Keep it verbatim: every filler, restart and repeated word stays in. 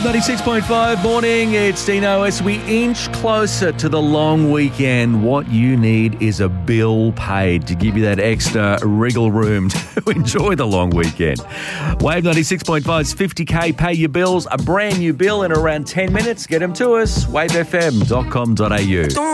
Wave ninety-six point five morning, it's Dino. As we inch closer to the long weekend, what you need is a bill paid to give you that extra wriggle room to enjoy the long weekend. Wave ninety-six point five's fifty K Pay Your Bills, a brand new bill in around ten minutes. Get them to us, wave f m dot com dot a u.